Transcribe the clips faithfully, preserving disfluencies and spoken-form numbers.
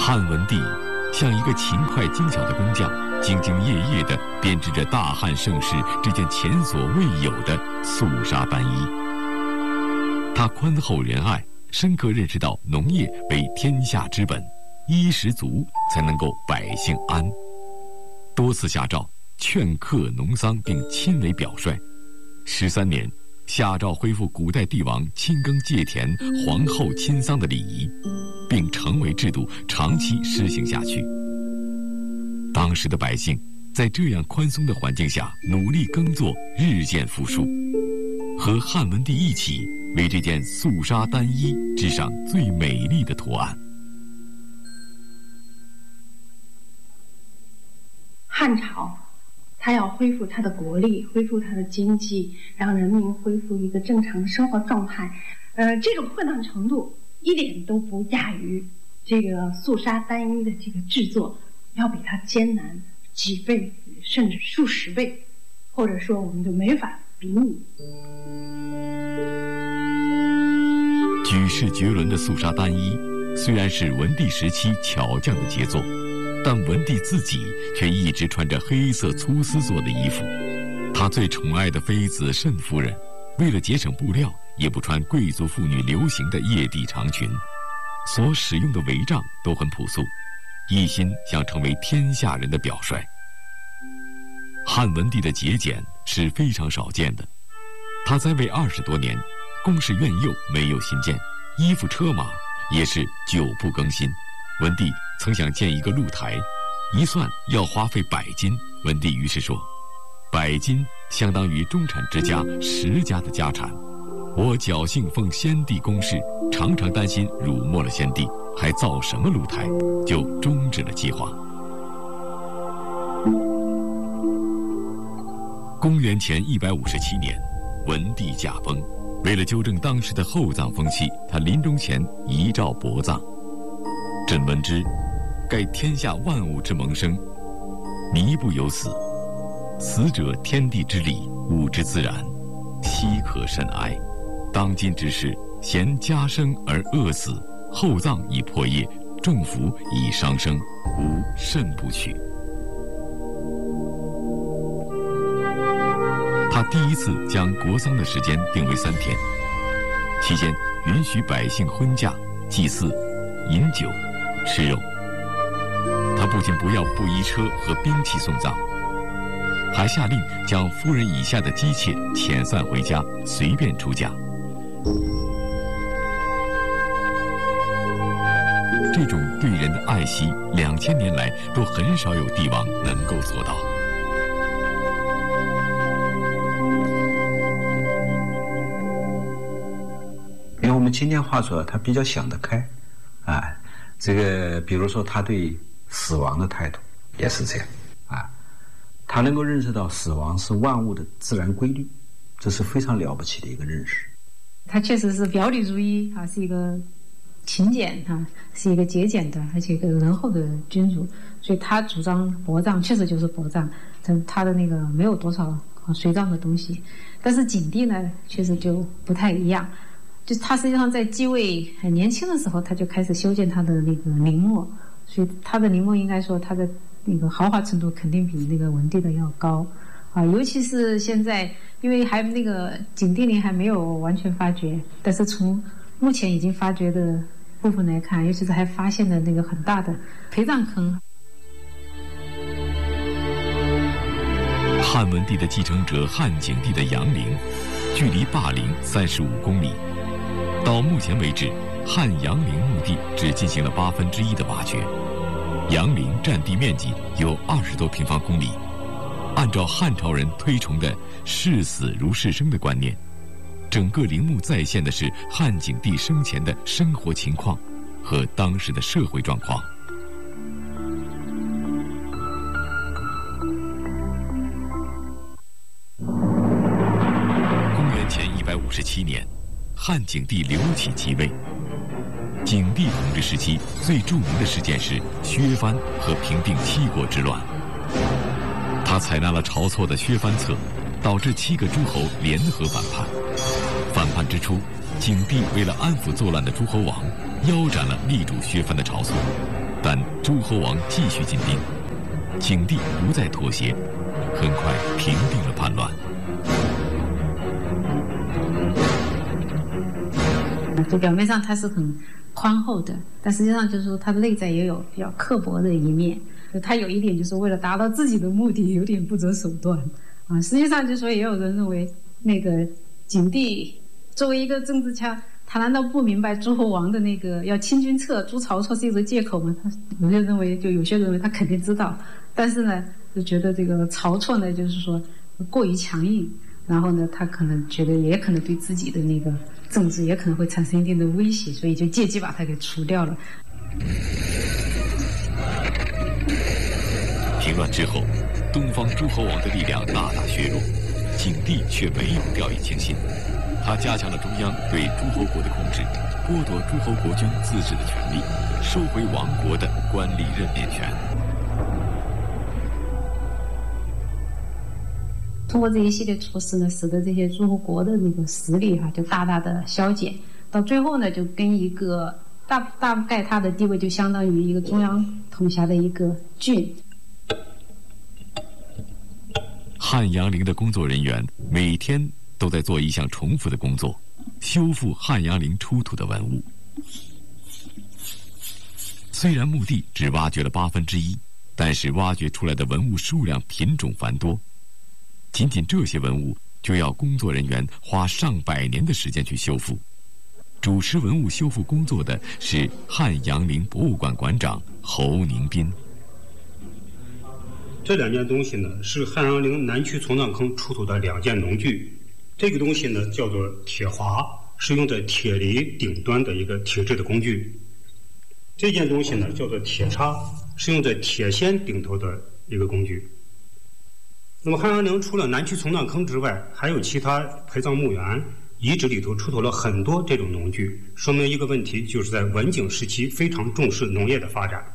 汉文帝像一个勤快精巧的工匠，兢兢业业地编织着大汉盛世这件前所未有的素纱单衣。他宽厚仁爱，深刻认识到农业为天下之本，衣食足才能够百姓安。多次下诏劝克农桑，并亲为表率。十三年，下诏恢复古代帝王亲耕芥田、皇后亲丧的礼仪，并成为制度，长期施行下去。当时的百姓在这样宽松的环境下努力耕作，日渐富庶，和汉文帝一起为这件素纱单衣织上最美丽的图案。 汉朝他要恢复他的国力，恢复他的经济，让人民恢复一个正常的生活状态。呃，这种困难程度一点都不亚于这个素纱单衣的这个制作，要比它艰难几倍甚至数十倍，或者说我们就没法比拟。 举世绝伦的素纱单衣，虽然是文帝时期巧匠的杰作，但文帝自己却一直穿着黑色粗丝做的衣服。他最宠爱的妃子慎夫人，为了节省布料，也不穿贵族妇女流行的叶地长裙，所使用的帷帐都很朴素，一心想成为天下人的表率。汉文帝的节俭是非常少见的，他在位二十多年，宫室苑囿没有新建，衣服车马也是久不更新。文帝曾想建一个露台，一算要花费百金，文帝于是说，百金相当于中产之家十家的家产，我侥幸奉先帝宫室，常常担心辱没了先帝，还造什么露台，就终止了计划。公元前一百五十七年，文帝驾崩，为了纠正当时的厚葬风气，他临终前遗诏薄葬。朕闻之，盖天下万物之萌生，靡不有死，死者天地之理，物之自然，奚可甚哀？当今之事，嫌家生而饿死，厚葬以破业，重服以伤生，吾甚不取。他第一次将国丧的时间定为三天，期间允许百姓婚嫁、祭祀、饮酒、吃肉。他不仅不要布衣车和兵器送葬，还下令将夫人以下的姬妾遣散回家，随便出嫁。这种对人的爱惜，两千年来都很少有帝王能够做到。 因为我们今天话说，他比较想得开，啊，这个比如说他对死亡的态度也是这样，啊，他能够认识到死亡是万物的自然规律，这是非常了不起的一个认识。 他确实是表里如一啊，是一个勤俭啊，是一个节俭的，而且一个仁厚的君主，所以他主张薄葬，确实就是薄葬，他的那个没有多少随葬的东西。但是景帝呢，确实就不太一样。就他实际上在继位很年轻的时候，他就开始修建他的那个陵墓，所以他的陵墓应该说他的那个豪华程度肯定比那个文帝的要高啊。尤其是现在，因为还那个景帝陵还没有完全发掘，但是从目前已经发掘的部分来看，尤其是还发现的那个很大的陪葬坑。 汉文帝的继承者汉景帝的阳陵，距离霸陵三十五公里。到目前为止，汉阳陵墓地只进行了八分之一的挖掘，阳陵占地面积有二十多平方公里。按照汉朝人推崇的视死如视生的观念，整个陵墓再现的是汉景帝生前的生活情况和当时的社会状况。公元前一百五十七年，汉景帝刘启即位。景帝统治时期最著名的事件是削藩和平定七国之乱。他采纳了晁错的削藩策，导致七个诸侯联合反叛。反叛之初，景帝为了安抚作乱的诸侯王，腰斩了力主削藩的晁错，但但诸侯王继续进兵，景帝不再妥协，很快平定了叛乱。 就表面上他是很宽厚的，但实际上就是说他的内在也有比较刻薄的一面。他有一点就是为了达到自己的目的，有点不择手段啊。实际上就是说，也有人认为那个景帝作为一个政治家，他难道不明白诸侯王的那个要清君侧、诛曹错是一个借口吗？他有些认为，就有些认为他肯定知道，但是呢，就觉得这个曹错呢，就是说过于强硬，然后呢，他可能觉得也可能对自己的那个政治也可能会产生一定的威胁，所以就借机把他给除掉了。 平乱之后，东方诸侯王的力量大大削弱，景帝却没有掉以轻心。他加强了中央对诸侯国的控制，剥夺诸侯国君自治的权利，收回王国的官吏任免权。 通过这一系列措施呢，使得这些诸侯国的那个实力哈、啊、就大大的消减，到最后呢，就跟一个大大概它的地位就相当于一个中央统辖的一个郡。 汉阳陵的工作人员每天都在做一项重复的工作，修复汉阳陵出土的文物。虽然墓地只挖掘了八分之一，但是挖掘出来的文物数量品种繁多，仅仅这些文物就要工作人员花上百年的时间去修复。主持文物修复工作的是汉阳陵博物馆馆长侯宁斌。 这两件东西呢，是汉阳陵南区从葬坑出土的两件农具。这个东西呢，叫做铁华，是用在铁犁顶端的一个铁制的工具。这件东西呢，叫做铁叉，是用在铁锨顶头的一个工具。那么汉阳陵除了南区从葬坑之外，还有其他陪葬墓园遗址里头出土了很多这种农具，说明一个问题，就是在文景时期非常重视农业的发展。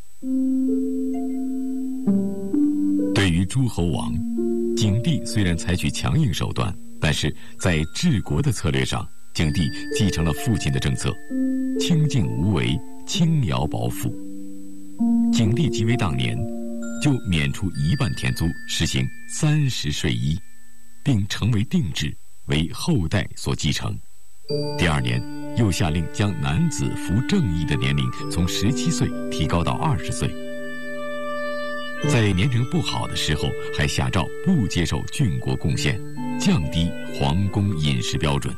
对于诸侯王，景帝虽然采取强硬手段，但是在治国的策略上，景帝继承了父亲的政策，清静无为，轻徭薄赋。景帝即位当年，就免除一半田租，实行三十税一，并成为定制，为后代所继承。第二年，又下令将男子服正役的年龄从十七岁提高到二十岁。在年龄不好的时候，还下诏不接受郡国贡献，降低皇宫饮食标准。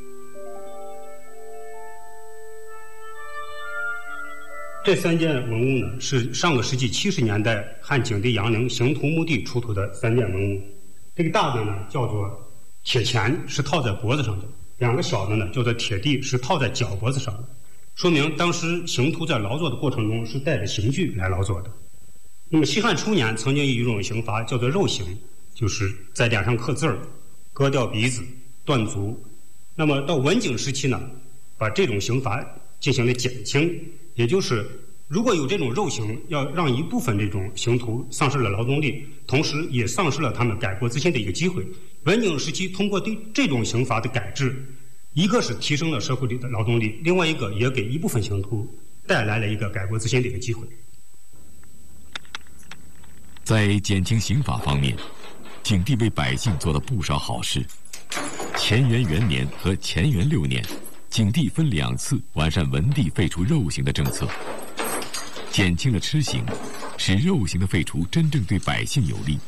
这三件文物呢，是上个世纪七十年代汉景帝阳陵刑徒墓地出土的三件文物。这个大的呢叫做铁钳，是套在脖子上的；两个小的呢叫做铁地，是套在脚脖子上的。说明当时刑徒在劳作的过程中是带着刑具来劳作的。那么西汉初年曾经有一种刑罚叫做肉刑，就是在脸上刻字儿、割掉鼻子、断足。那么到文景时期呢，把这种刑罚进行了减轻，也就是如果有这种肉刑，要让一部分这种刑徒丧失了劳动力，同时也丧失了他们改过自新的一个机会。文景时期通过对这种刑罚的改制，一个是提升了社会里的劳动力，另外一个也给一部分刑徒带来了一个改过自新的一个机会。 在减轻刑罚方面，景帝为百姓做了不少好事。乾元元年和乾元六年，景帝分两次完善文帝废除肉刑的政策，减轻了吃刑，使肉刑的废除真正对百姓有利。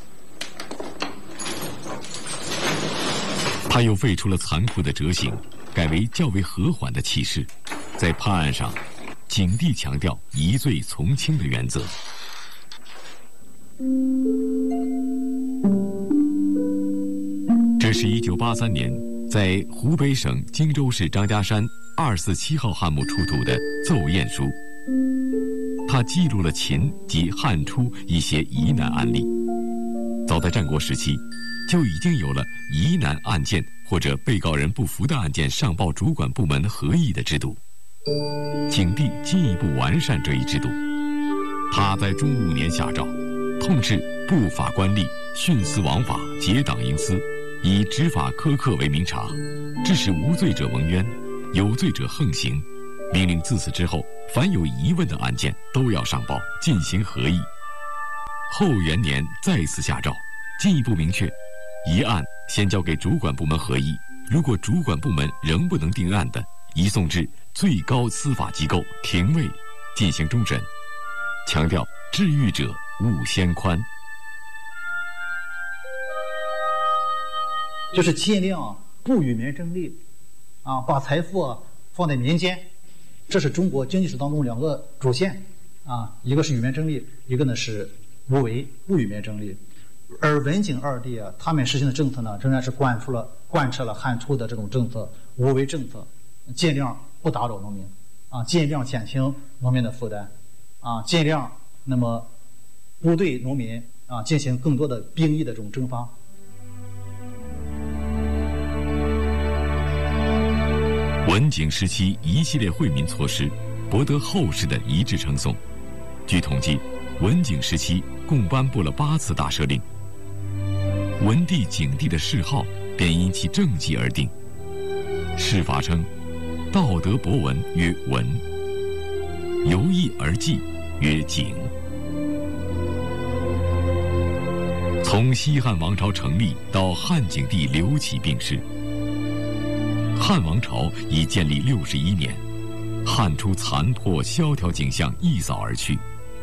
他又废除了残酷的折刑，改为较为和缓的弃市。在判案上，景帝强调疑罪从轻的原则。这是一九八三年在湖北省荆州市张家山二四七号汉墓出土的奏验书，它记录了秦及汉初一些疑难案例。早在战国时期，就已经有了疑难案件或者被告人不服的案件上报主管部门合议的制度。景帝进一步完善这一制度，他在中五年下诏，痛斥不法官吏徇私枉法、结党营私，以执法苛刻为明察，致使无罪者蒙冤，有罪者横行， 命令自此之后，凡有疑问的案件都要上报进行核议。后元年再次下诏，进一步明确，一案先交给主管部门核议，如果主管部门仍不能定案的，移送至最高司法机构庭位进行终审。强调治狱者勿先宽。 就是尽量不与民争利，啊，把财富啊放在民间，这是中国经济史当中两个主线，啊，一个是与民争利，一个呢是无为，不与民争利。而文景二帝啊，他们实行的政策呢，仍然是贯出了贯彻了汉初的这种政策，无为政策，尽量不打扰农民，啊，尽量减轻农民的负担，啊，尽量那么不对农民啊进行更多的兵役的这种征发。 文景时期一系列惠民措施，博得后世的一致称颂。据统计，文景时期共颁布了八次大赦令。文帝、景帝的谥号便因其政绩而定。谥法称：道德博文曰文，游艺而济曰景。从西汉王朝成立到汉景帝刘启病逝，汉王朝已建立六十一年，汉初残破萧条景象一扫而去，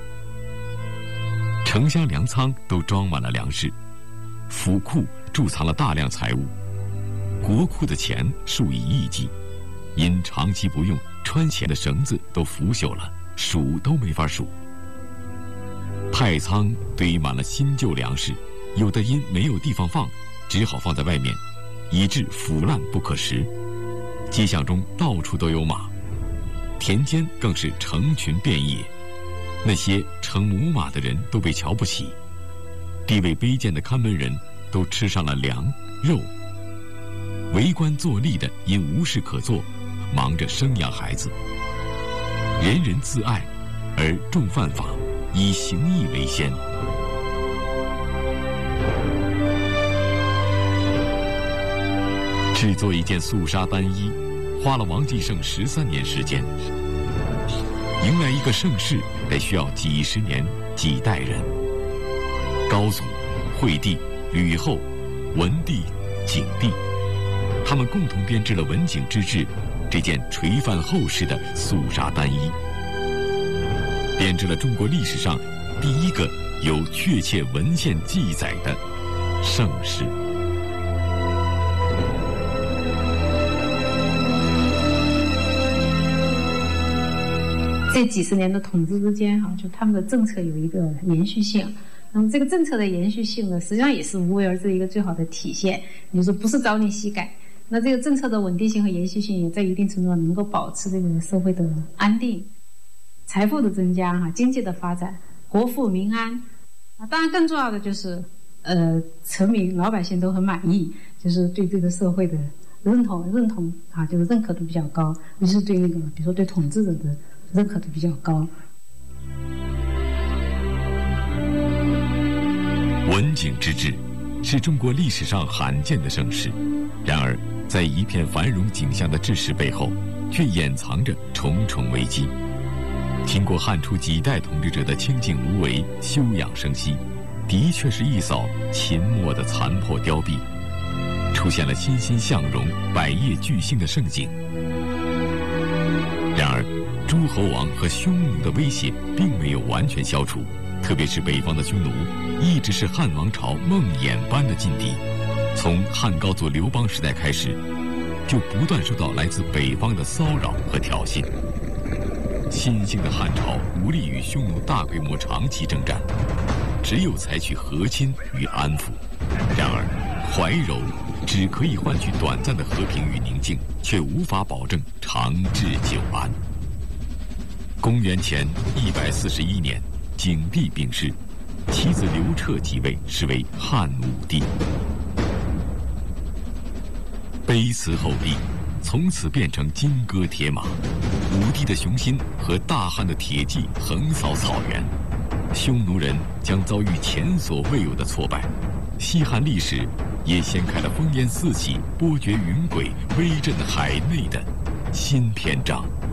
城乡粮仓都装满了粮食，府库贮藏了大量财物，国库的钱数以亿计，因长期不用，穿钱的绳子都腐朽了，数都没法数。太仓堆满了新旧粮食，有的因没有地方放，只好放在外面，以致腐烂不可食。街巷中到处都有马，田间更是成群遍野。那些乘母马的人都被瞧不起，地位卑贱的看门人都吃上了粮肉，为官作吏的因无事可做，忙着生养孩子。人人自爱，而重犯法，以刑役为先。制作一件素纱单衣，花了王继胜十三年时间。迎来一个盛世，得需要几十年、几代人。高祖、惠帝、吕后、文帝、景帝，他们共同编制了文景之治这件垂范后世的素纱单衣，编制了中国历史上第一个有确切文献记载的盛世。 这几十年的统治之间，哈，就他们的政策有一个延续性。那么这个政策的延续性呢，实际上也是无为而治一个最好的体现。你说不是朝令夕改，那这个政策的稳定性和延续性也在一定程度上能够保持这个社会的安定、财富的增加、哈经济的发展、国富民安。啊，当然更重要的就是，呃，臣民老百姓都很满意，就是对这个社会的认同、认同啊，就是认可度比较高，尤其是对那个比如说对统治者的认可度比较高。 文景之治是中国历史上罕见的盛世，然而在一片繁荣景象的志士背后，却掩藏着重重危机。经过汉初几代统治者的清静无为、休养生息，的确是一扫秦末的残破凋敝，出现了欣欣向荣、百业俱兴的盛景。然而诸侯王和匈奴的威胁并没有完全消除，特别是北方的匈奴一直是汉王朝梦魇般的劲敌。从汉高祖刘邦时代开始，就不断受到来自北方的骚扰和挑衅。新兴的汉朝无力与匈奴大规模长期征战，只有采取和亲与安抚。然而怀柔只可以换取短暂的和平与宁静，却无法保证长治久安。公元前一百四十一年，景帝病逝，妻子刘彻即位，是为汉武帝。卑辞后帝从此变成金戈铁马，武帝的雄心和大汉的铁骑横扫草原，匈奴人将遭遇前所未有的挫败。西汉历史也掀开了烽烟四起、波谲云诡、威震海内的新篇章。